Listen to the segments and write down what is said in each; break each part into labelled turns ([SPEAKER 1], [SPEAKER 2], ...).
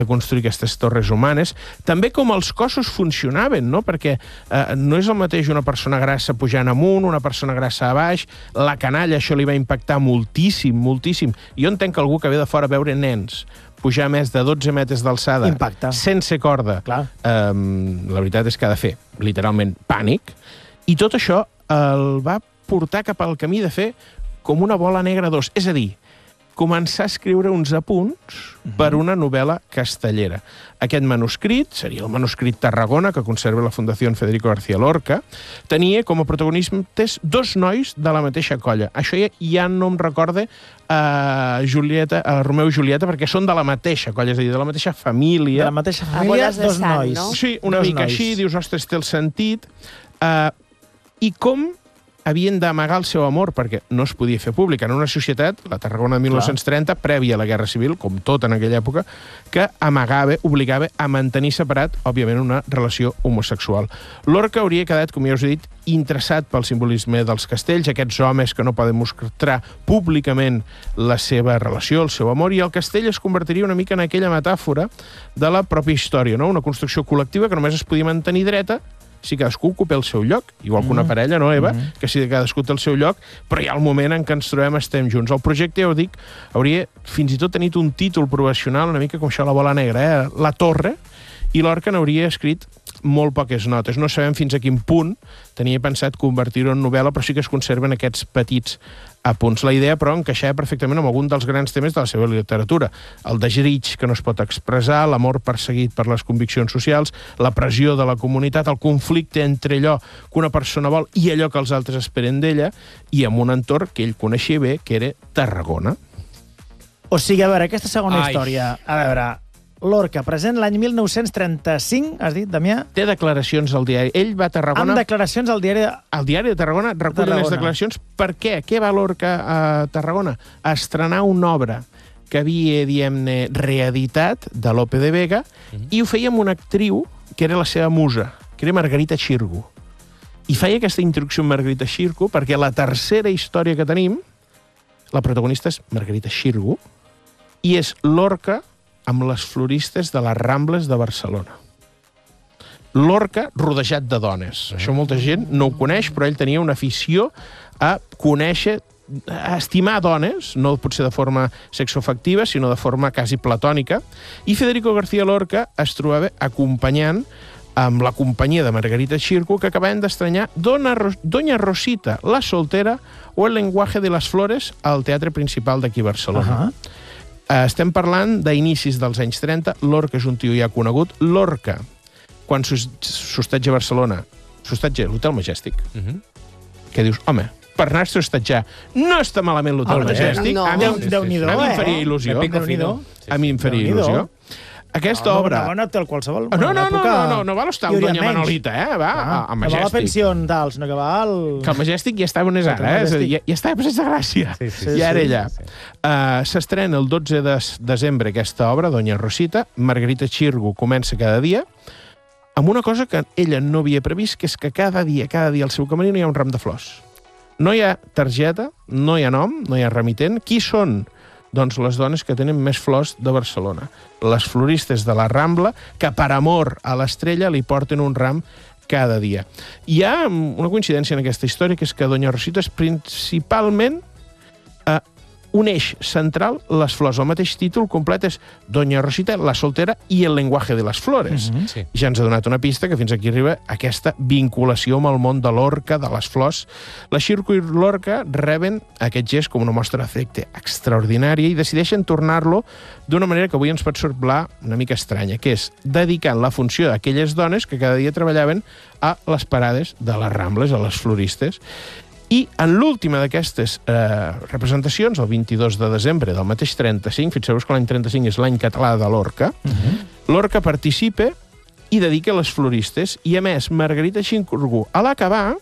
[SPEAKER 1] de construir aquestes torres humanes, també com els cossos funcionaven, no? Perquè no és el mateix una persona grassa pujant amunt, una persona grassa a baix, la canalla, això li va impactar moltíssim, moltíssim. Jo entenc que algú que ve de fora a veure nens pujar més de 12 metres d'alçada, sense corda, la veritat és que ha de fer, literalment, pànic, i tot això el va portar cap al camí de fer com una bola negra 2, és a dir, començar a escriure uns apunts per una novel·la castellera. Aquest manuscrit, seria el manuscrit Tarragona, que conserva la Fundació Federico García Lorca, tenia com a protagonistes 2 nois de la mateixa colla. Això ja no em recorda a Romeu i Julieta, perquè són de la mateixa colla, és a dir, de la mateixa família.
[SPEAKER 2] De la mateixa família, 2 nois.
[SPEAKER 3] No?
[SPEAKER 1] Sí, una mica així, dius, ostres, té el sentit. I com havien d'amagar el seu amor, perquè no es podia fer públic en una societat, la Tarragona de 1930, prèvia a la Guerra Civil, com tot en aquella època, que amagava, obligava a mantenir separat, òbviament, una relació homosexual. Lorca hauria quedat, com ja us he dit, interessat pel simbolisme dels castells, aquests homes que no poden mostrar públicament la seva relació, el seu amor, i el castell es convertiria una mica en aquella metàfora de la pròpia història, no? Una construcció col·lectiva que només es podia mantenir dreta si cadascú ocupa el seu lloc, igual que una parella, no, Eva? Que si cadascú té el seu lloc, però hi ha el moment en què ens trobem, estem junts. El projecte, ja ho dic, hauria fins i tot tenit un títol professional, una mica com això, la bola negra, La Torre, i Lorca n'hauria escrit molt poques notes. No sabem fins a quin punt tenia pensat convertir-ho en novel·la, però sí que es conserven aquests petits apunts. La idea, però, encaixava perfectament amb algun dels grans temes de la seva literatura. El desig que no es pot expressar, l'amor perseguit per les conviccions socials, la pressió de la comunitat, el conflicte entre allò que una persona vol i allò que els altres esperen d'ella, i amb un entorn que ell coneixia bé, que era Tarragona.
[SPEAKER 2] O sigui, a veure, aquesta segona història, a veure, Lorca, present l'any 1935, has dit, Damià?
[SPEAKER 1] Té declaracions al diari. Ell va a Tarragona...
[SPEAKER 2] Amb declaracions al diari...
[SPEAKER 1] El diari de Tarragona recull les declaracions. Per què? Què va Lorca a Tarragona? A estrenar una obra que havia, diguem-ne, reeditat de Lope de Vega, i ho feia amb una actriu que era la seva musa, que era Margarita Xirgu. I feia aquesta introducció amb Margarita Xirgu perquè la tercera història que tenim, la protagonista és Margarita Xirgu, i és Lorca amb les floristes de les Rambles de Barcelona. Lorca rodejat de dones. Això molta gent no ho coneix, però ell tenia una afició a conèixer, a estimar dones, no potser de forma sexoafectiva, sinó de forma quasi platònica, i Federico García Lorca es trobava acompanyant amb la companyia de Margarita Xirgu, que acabaven d'estranyar Doña Rosita, la soltera, o El lenguaje de les flores al Teatre Principal d'aquí a Barcelona. Estem parlant d'inicis dels anys 30. Lorca és un tio ja conegut. Lorca, quan s'hostatja a Barcelona, s'hostatja a l'Hotel Majestic, que dius, home, per anar-se a hostatjar no està malament l'Hotel Majestic.
[SPEAKER 3] No.
[SPEAKER 1] A mi em faria il·lusió. A mi em faria il·lusió. Aquesta obra...
[SPEAKER 2] No hotel qualsevol.
[SPEAKER 1] No va l'hostal Doña Manolita, va a Majestic.
[SPEAKER 2] No va a la pensió tal, sinó que va al...
[SPEAKER 1] Que el Majestic ja estava on és ara, ja estava a Passeig de Gràcia. Ja era allà. S'estrena el 12 de desembre aquesta obra, Doña Rosita. Margarita Xirgu comença cada dia amb una cosa que ella no havia previst, que és que cada dia al seu camerino hi ha un ram de flors. No hi ha targeta, no hi ha nom, no hi ha remitent. Qui són? Doncs les dones que tenen més flors de Barcelona. Les floristes de la Rambla, que per amor a l'estrella li porten un ram cada dia. Hi ha una coincidència en aquesta història, que és que Doña Rosita és principalment un eix central, les flors. El mateix títol complet és Doña Rosita, la soltera i el lenguaje de les flores. Ja ens ha donat una pista que fins aquí arriba aquesta vinculació amb el món de Lorca, de les flors. La Xirgu i Lorca reben aquest gest com una mostra d'afecte extraordinària i decideixen tornar-lo d'una manera que avui ens pot semblar una mica estranya, que és dedicant la funció d'aquelles dones que cada dia treballaven a les parades de les Rambles, a les floristes. I en l'última d'aquestes representacions, el 22 de desembre del mateix 35, fixeu-vos que l'any 35 és l'any català de Lorca, Lorca participa i dedica a les floristes, i a més, Margarita Xirgu, a l'acabar,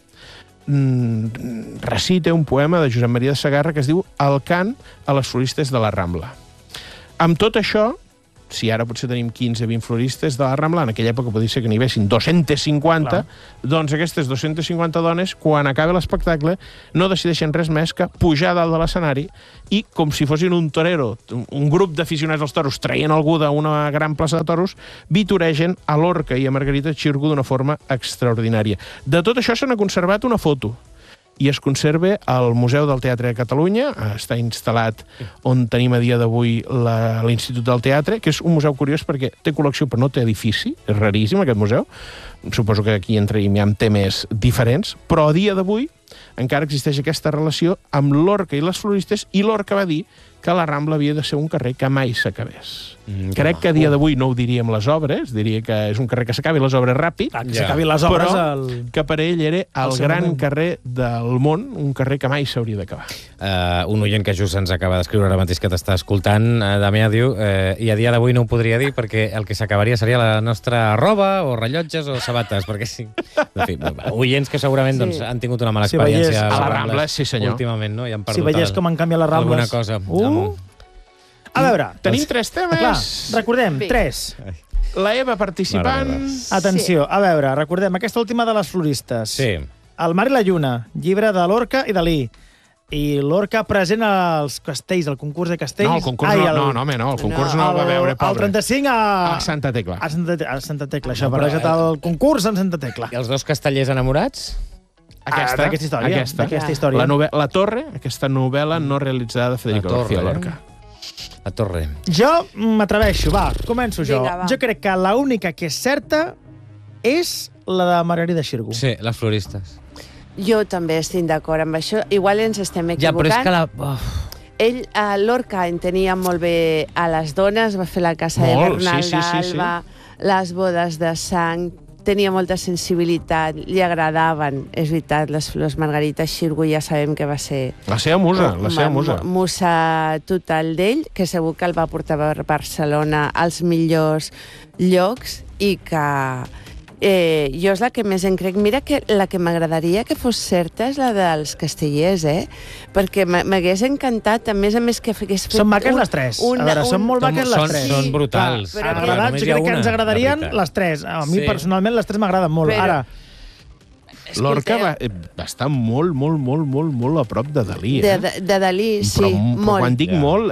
[SPEAKER 1] recita un poema de Josep Maria de Sagarra que es diu El cant a les floristes de la Rambla. Amb tot això, si ara potser tenim 15-20 floristes de la Rambla, en aquella època podria ser que n'hi haguessin 250, doncs aquestes 250 dones, quan acabi l'espectacle, no decideixen res més que pujar dalt de l'escenari i, com si fossin un torero, un grup d'aficionats als toros traient algú d'una gran plaça de toros, vitoregen a Lorca i a Margarita Xirgu d'una forma extraordinària. De tot això se n'ha conservat una foto i es conserva al Museu del Teatre de Catalunya, està instal·lat on tenim a dia d'avui l'Institut del Teatre, que és un museu curiós perquè té col·lecció però no té edifici, és raríssim aquest museu, suposo que aquí entrem ja amb temes diferents, però a dia d'avui encara existeix aquesta relació amb Lorca i les floristes, i Lorca va dir que la Rambla havia de ser un carrer que mai s'acabés. Crec que a dia d'avui no ho diríem les obres, diria que és un carrer que s'acabi les obres ràpid, però que per ell era el gran carrer del món, un carrer que mai s'hauria d'acabar.
[SPEAKER 3] Un oient que just ens acaba d'escriure ara mateix que t'està escoltant, Damià, diu, i a dia d'avui no ho podria dir perquè el que s'acabaria seria la nostra roba o rellotges o sabates, perquè sí. En fi, oients que segurament han tingut una mala experiència
[SPEAKER 1] a la Rambla, sí senyor.
[SPEAKER 3] Últimament, no? I han
[SPEAKER 2] perdut com han canviat les Rambles.
[SPEAKER 3] Alguna cosa.
[SPEAKER 2] A veure,
[SPEAKER 1] tenim 3 temes.
[SPEAKER 2] Clar, recordem, 3.
[SPEAKER 1] La Eva participant.
[SPEAKER 2] Atenció, a veure, recordem aquesta última de les floristes.
[SPEAKER 3] Sí.
[SPEAKER 2] El mar i la lluna, llibre de Lorca i Dalí. I Lorca present als castells, al concurs de castells.
[SPEAKER 1] No, el concurs el concurs no el va veure, pobre.
[SPEAKER 2] El 35
[SPEAKER 1] a Santa Tecla.
[SPEAKER 2] A Santa Tecla, això, barrejat el concurs amb Santa Tecla.
[SPEAKER 3] I els dos castellers enamorats?
[SPEAKER 2] D'aquesta història.
[SPEAKER 1] La Torre, aquesta novel·la no realitzada de Federico García Lorca.
[SPEAKER 3] La Torre.
[SPEAKER 2] Jo m'atreveixo, començo jo.
[SPEAKER 4] Vinga,
[SPEAKER 2] jo crec que l'única que és certa és la de Margarita Xirgu.
[SPEAKER 3] Sí, les floristes.
[SPEAKER 4] Jo també estic d'acord amb això. Igual ens estem equivocant.
[SPEAKER 3] Ja, però és que
[SPEAKER 4] Ell, Lorca, entenia molt bé a les dones, va fer la casa de Bernal d'Alba, les bodes de sang, tenia molta sensibilitat, li agradaven, és veritat, les flors. Margarita Xirgu ja sabem que va ser...
[SPEAKER 1] La seva musa,
[SPEAKER 4] Musa total d'ell, que segur que el va portar a Barcelona als millors llocs i que... jo és la que més en crec. Mira que la que m'agradaria que fos certa és la dels castellers, perquè m'hagués encantat, a més que hagués fet...
[SPEAKER 2] Són maques les 3. A veure, són molt maques les 3.
[SPEAKER 3] Són brutals.
[SPEAKER 2] Jo crec que ens agradarien les 3. A mi, personalment, les 3 m'agraden molt. Ara...
[SPEAKER 1] Lorca va estar molt a prop de Dalí.
[SPEAKER 4] De Dalí, sí, molt.
[SPEAKER 1] Però quan dic molt,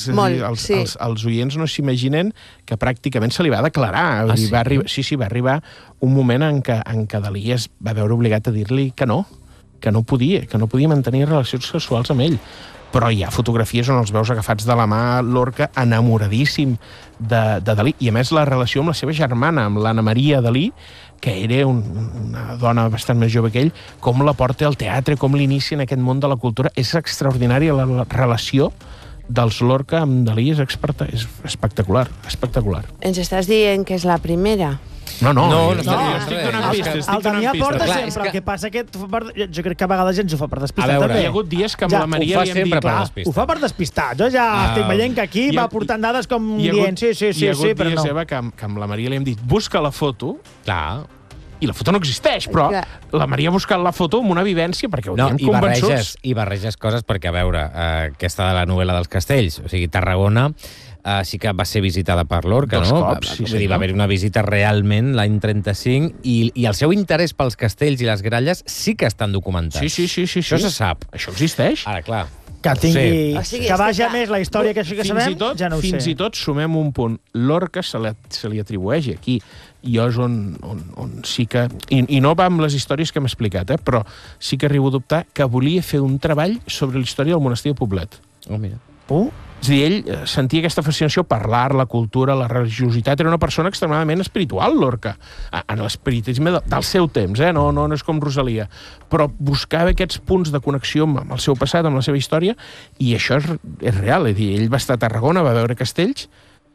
[SPEAKER 1] els oients no s'imaginen que pràcticament se li va declarar. Va arribar un moment en què Dalí es va veure obligat a dir-li que no podia mantenir relacions sexuals amb ell. Però hi ha fotografies on els veus agafats de la mà, Lorca enamoradíssim de Dalí. I a més la relació amb la seva germana, amb l'Anna Maria Dalí, que era una dona bastant més jove que ell, com la porta al teatre, com l'inicia en aquest món de la cultura. És extraordinària la relació dels Lorca amb Dalí, és espectacular.
[SPEAKER 4] Ens estàs dient que és la primera?
[SPEAKER 1] No,
[SPEAKER 2] estic donant pistes. El Damià porta sempre, el que passa que jo crec que a vegades ens ho fa per despistar.
[SPEAKER 1] A veure, hi ha hagut dies que amb la Maria li hem dit...
[SPEAKER 2] Ho fa per despistar. Jo ja estic veient que aquí va portant dades com dient sí, però no.
[SPEAKER 1] Hi ha hagut dies, Eva, que amb la Maria li hem dit busca la foto, i la foto no existeix, però la Maria ha buscat la foto amb una vivència, perquè ho diem convençuts.
[SPEAKER 3] I barreges coses, perquè, a veure, aquesta de la novel·la dels castells, o sigui, Tarragona... sí que va ser visitada per Lorca, no? Va haver una visita realment l'any 35 i el seu interès pels castells i les gralles sí que estan documentats.
[SPEAKER 1] Sí.
[SPEAKER 3] Això se sap.
[SPEAKER 1] Això existeix.
[SPEAKER 3] Ara, clar.
[SPEAKER 2] Que tingui... Que vagi a més la història que això que sabem, ja no ho sé.
[SPEAKER 1] Fins i tot sumem un punt. Lorca se li atribueix aquí. I és on sí que... I no va amb les històries que hem explicat, però sí que arribo a dubtar que volia fer un treball sobre la història del monestir de Poblet.
[SPEAKER 3] Mira.
[SPEAKER 1] És a dir, ell sentia aquesta fascinació per l'art, la cultura, la religiositat. Era una persona extremadament espiritual, Lorca, en l'espiritisme del seu temps, no és com Rosalia, però buscava aquests punts de connexió amb el seu passat, amb la seva història, i això és real. És a dir, ell va estar a Tarragona, va veure castells.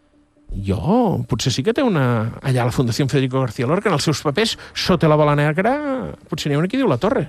[SPEAKER 1] Potser sí que té allà a la Fundació Federico García Lorca, en els seus papers, sota la bola negra, potser n'hi ha una que diu la Torre.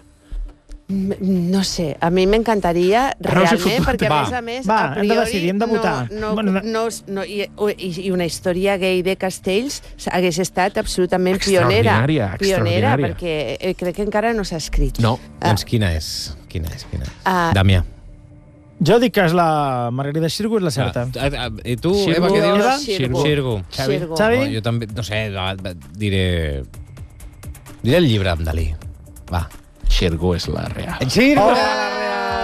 [SPEAKER 4] No sé, a mi m'encantaria realment, perquè a més, a priori...
[SPEAKER 2] hem de decidir, hem de votar.
[SPEAKER 4] I una història gay de castells hagués estat absolutament pionera. Pionera, perquè crec que encara no s'ha escrit.
[SPEAKER 3] No, doncs quina és? Damià.
[SPEAKER 2] Jo dic que és la Margarida Xirgu, és la certa.
[SPEAKER 3] I tu, Eva, què dius?
[SPEAKER 4] Xirgu.
[SPEAKER 2] Xavi?
[SPEAKER 3] Jo també, no sé, diré el llibre amb Dalí. Va.
[SPEAKER 1] Xirgu és la real.
[SPEAKER 3] Xirgu és la real!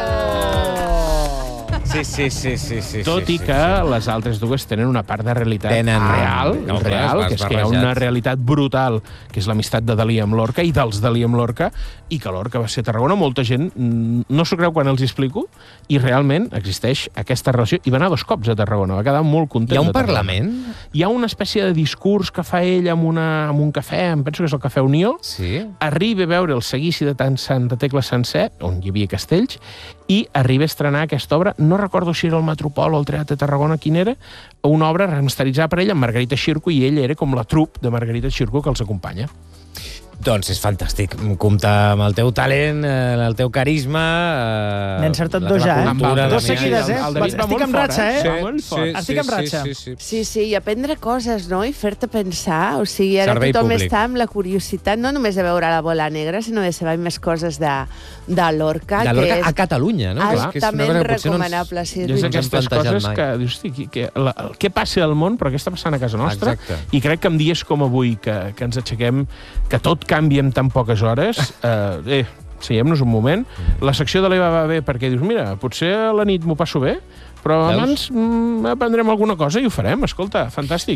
[SPEAKER 3] Sí.
[SPEAKER 1] Tot i que les altres dues tenen una part de realitat real, que és que hi ha una realitat brutal, que és l'amistat de Dalí amb Lorca i dels Dalí amb Lorca, i que Lorca va ser a Tarragona. Molta gent no s'ho creu quan els explico, i realment existeix aquesta relació. I va anar 2 cops a Tarragona, va quedar molt content.
[SPEAKER 3] Hi ha un parlament?
[SPEAKER 1] Hi ha una espècie de discurs que fa ell amb un cafè, em penso que és el Cafè Unió.
[SPEAKER 3] Sí.
[SPEAKER 1] Arriba a veure el seguici de Santa Tecla sencer, on hi havia castells, i arriba a estrenar aquesta obra, no recordo si era el Metropol o el Teatre de Tarragona, quin era, una obra remasteritzada per ell amb Margarita Xirgu, i ell era com la trup de Margarita Xirgu que els acompanya.
[SPEAKER 3] Doncs és fantàstic. Compta amb el teu talent, el teu carisma...
[SPEAKER 2] N'he encertat 2 ja, eh? 2 seguides, eh?
[SPEAKER 1] Estic
[SPEAKER 2] en ratxa, eh?
[SPEAKER 1] Estic
[SPEAKER 2] en ratxa.
[SPEAKER 4] Sí, i aprendre coses, no? I fer-te pensar. O sigui, ara
[SPEAKER 3] Servei
[SPEAKER 4] tothom
[SPEAKER 3] públic.
[SPEAKER 4] està amb la curiositat, no només de veure la bola negra, sinó de saber més coses de Lorca.
[SPEAKER 3] De Lorca a Catalunya, no?
[SPEAKER 4] Altament recomanable. Sí,
[SPEAKER 1] és aquestes coses que dius, què passa al món, però què està passant a casa nostra? I crec que en dies com avui, que ens aixequem, que tot canvia en tan poques hores, seiem-nos un moment. La secció de l'Eva va bé perquè dius, mira, potser a la nit m'ho passo bé, però abans aprendrem alguna cosa i ho farem, escolta, fantàstic.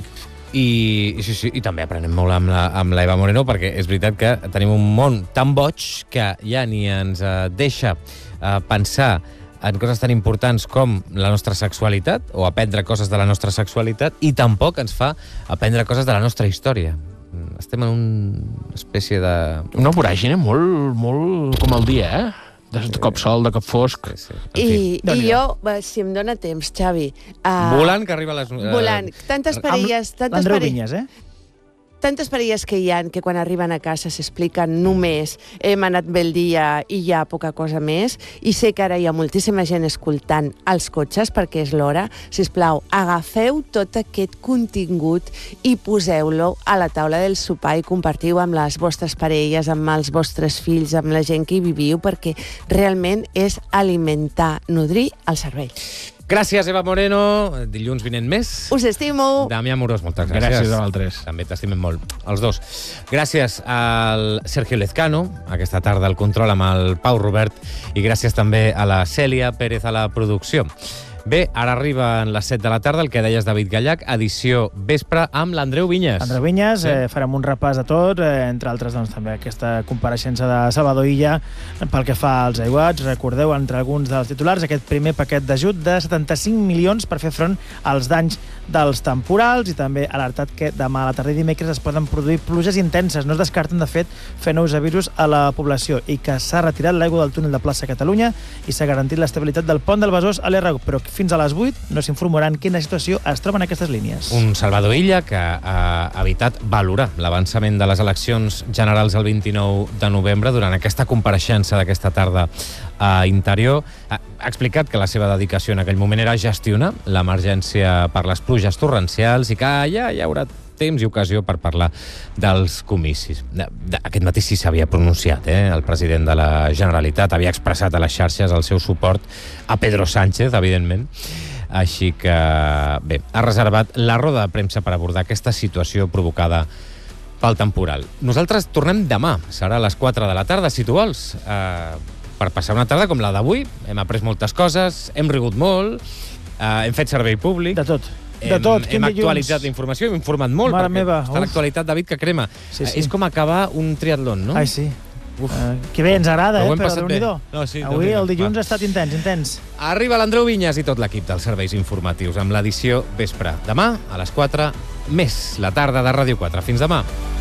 [SPEAKER 3] I també aprenem molt amb l'Eva Moreno, perquè és veritat que tenim un món tan boig que ja ni ens deixa pensar en coses tan importants com la nostra sexualitat, o aprendre coses de la nostra sexualitat, i tampoc ens fa aprendre coses de la nostra història. Estem en una espècie de...
[SPEAKER 1] Una voràgine molt com el dia, eh? De cop sol, de cop fosc.
[SPEAKER 4] I jo, si em dóna temps, Xavi...
[SPEAKER 3] Volant, que arriba a les...
[SPEAKER 4] Volant. Tantes parelles...
[SPEAKER 2] L'Andreu Vinyes, eh?
[SPEAKER 4] Tantes parelles que hi ha que quan arriben a casa s'expliquen només hem anat bé el dia i hi ha poca cosa més, i sé que ara hi ha moltíssima gent escoltant als cotxes perquè és l'hora. Sisplau, agafeu tot aquest contingut i poseu-lo a la taula del sopar i compartiu amb les vostres parelles, amb els vostres fills, amb la gent que hi viviu, perquè realment és alimentar, nodrir el cervell.
[SPEAKER 3] Gràcies, Eva Moreno. Dilluns vinent més.
[SPEAKER 4] Us estimo.
[SPEAKER 3] Damià Amorós, moltes gràcies.
[SPEAKER 1] Gràcies a vosaltres.
[SPEAKER 3] També t'estimem molt, els dos. Gràcies al Sergio Lezcano, aquesta tarda al control amb el Pau Robert, i gràcies també a la Cèlia Pérez a la producció. Bé, ara arriben les 7 de la tarda, el que deies David Gallac, edició vespre amb l'Andreu Vinyes.
[SPEAKER 2] Andreu Vinyes, farem un repàs de tot, entre altres doncs, també aquesta compareixença de Salvador Illa pel que fa als aiguats. Recordeu, entre alguns dels titulars, aquest primer paquet d'ajut de 75 milions per fer front als danys dels temporals, i també alertat que demà a la tarda i dimecres es poden produir pluges intenses. No es descarten, de fet, fer nous avisos a la població, i que s'ha retirat l'aigua del túnel de Plaça Catalunya i s'ha garantit l'estabilitat del pont del Besòs a l'R1, però fins a les 8 no s'informarà en quina situació es troben aquestes línies.
[SPEAKER 3] Un Salvador Illa que ha evitat valorar l'avançament de les eleccions generals el 29 de novembre durant aquesta compareixença d'aquesta tarda a Interior. Ha explicat que la seva dedicació en aquell moment era gestionar l'emergència per les pluges torrencials i que ja hi haurà temps i ocasió per parlar dels comicis. Aquest matí sí s'havia pronunciat, el president de la Generalitat havia expressat a les xarxes el seu suport a Pedro Sánchez, evidentment. Així que, bé, ha reservat la roda de premsa per abordar aquesta situació provocada pel temporal. Nosaltres tornem demà, serà a les 4 de la tarda, si tu vols, per passar una tarda com la d'avui. Hem après moltes coses, hem rigut molt, hem fet servei públic.
[SPEAKER 2] De tot.
[SPEAKER 3] Hem actualitzat la informació, hem informat molt,
[SPEAKER 2] Mare
[SPEAKER 3] perquè
[SPEAKER 2] meva.
[SPEAKER 3] està l'actualitat, David, que crema.
[SPEAKER 2] Sí.
[SPEAKER 3] És com acabar un triatlon, no?
[SPEAKER 2] Ai, sí. Que bé, ens agrada,
[SPEAKER 3] però
[SPEAKER 2] Déu-n'hi-do.
[SPEAKER 3] No, sí,
[SPEAKER 2] avui el dilluns ha estat intens.
[SPEAKER 3] Arriba l'Andreu Vinyes i tot l'equip dels serveis informatius amb l'edició vespre. Demà, a les 4, més la tarda de Ràdio 4. Fins demà.